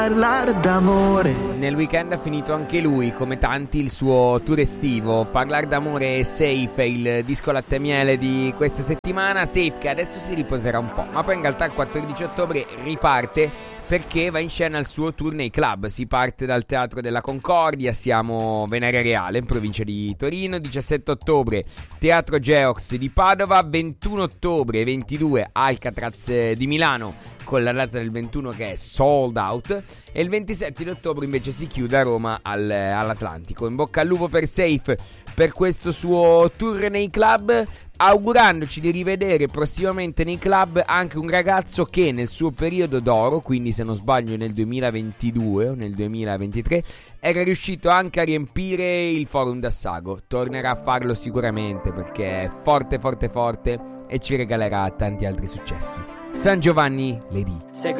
Parlare d'amore. Nel weekend ha finito anche lui, come tanti, il suo tour estivo. Parlare d'amore e Safe è il disco latte e miele di questa settimana. Safe che adesso si riposerà un po', ma poi in realtà il 14 ottobre riparte perché va in scena il suo tour nei club. Si parte dal Teatro della Concordia, siamo Venere Reale in provincia di Torino. 17 ottobre Teatro Geox di Padova, 21 ottobre e 22 Alcatraz di Milano, con la data del 21 che è sold out, e il 27 di ottobre invece si chiude a Roma all'Atlantico. In bocca al lupo per Safe per questo suo tour nei club, augurandoci di rivedere prossimamente nei club anche un ragazzo che nel suo periodo d'oro, quindi se non sbaglio nel 2022 o nel 2023, era riuscito anche a riempire il Forum d'Assago. Tornerà a farlo sicuramente perché è forte forte forte e ci regalerà tanti altri successi. San Giovanni Lady.